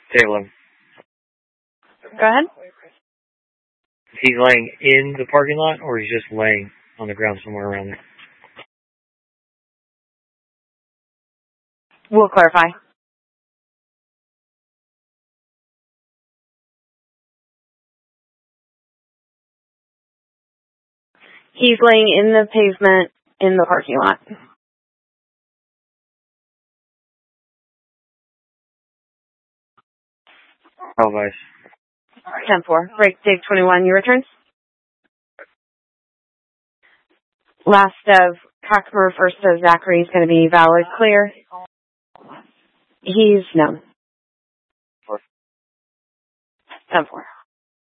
Salem. Go ahead. He's laying in the parking lot, or he's just laying on the ground somewhere around there? We'll clarify. He's laying in the pavement in the parking lot. Oh, vice. 10-4. Break dig 21. You return? Last of Cockmer, first of Zachary is going to be valid, clear. He's no. 10-4.